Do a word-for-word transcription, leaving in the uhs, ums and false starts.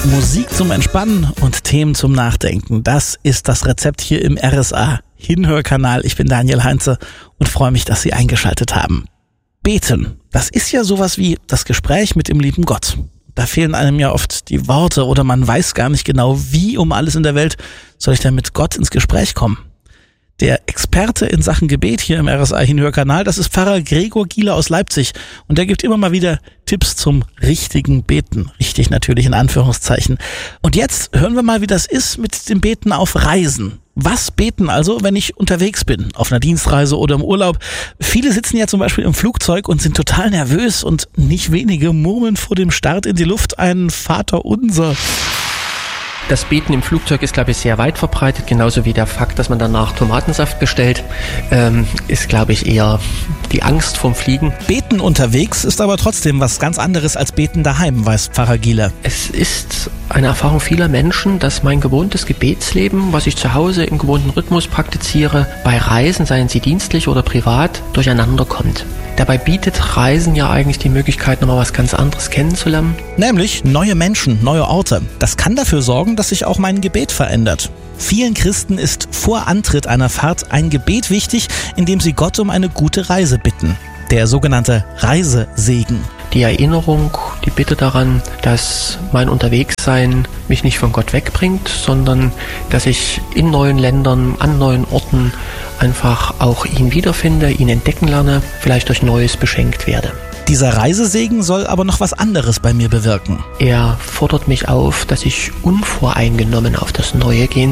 Musik zum Entspannen und Themen zum Nachdenken. Das ist das Rezept hier im R S A Hinhörkanal. Ich bin Daniel Heinze und freue mich, dass Sie eingeschaltet haben. Beten, das ist ja sowas wie das Gespräch mit dem lieben Gott. Da fehlen einem ja oft die Worte oder man weiß gar nicht genau, wie um alles in der Welt soll ich denn mit Gott ins Gespräch kommen. Der Experte in Sachen Gebet hier im R S A Hinhörkanal, das ist Pfarrer Gregor Gieler aus Leipzig. Und der gibt immer mal wieder Tipps zum richtigen Beten. Richtig natürlich in Anführungszeichen. Und jetzt hören wir mal, wie das ist mit dem Beten auf Reisen. Was beten also, wenn ich unterwegs bin, auf einer Dienstreise oder im Urlaub? Viele sitzen ja zum Beispiel im Flugzeug und sind total nervös und nicht wenige murmeln vor dem Start in die Luft ein Vaterunser. Das Beten im Flugzeug ist, glaube ich, sehr weit verbreitet, genauso wie der Fakt, dass man danach Tomatensaft bestellt, ähm, ist, glaube ich, eher die Angst vorm Fliegen. Beten unterwegs ist aber trotzdem was ganz anderes als Beten daheim, weiß Pfarrer Gieler. Es ist eine Erfahrung vieler Menschen, dass mein gewohntes Gebetsleben, was ich zu Hause im gewohnten Rhythmus praktiziere, bei Reisen, seien sie dienstlich oder privat, durcheinander kommt. Dabei bietet Reisen ja eigentlich die Möglichkeit, nochmal was ganz anderes kennenzulernen. Nämlich neue Menschen, neue Orte. Das kann dafür sorgen, dass sich auch mein Gebet verändert. Vielen Christen ist vor Antritt einer Fahrt ein Gebet wichtig, in dem sie Gott um eine gute Reise bitten. Der sogenannte Reisesegen. Die Erinnerung, die Bitte daran, dass mein Unterwegssein mich nicht von Gott wegbringt, sondern dass ich in neuen Ländern, an neuen Orten einfach auch ihn wiederfinde, ihn entdecken lerne, vielleicht durch Neues beschenkt werde. Dieser Reisesegen soll aber noch was anderes bei mir bewirken. Er fordert mich auf, dass ich unvoreingenommen auf das Neue gehen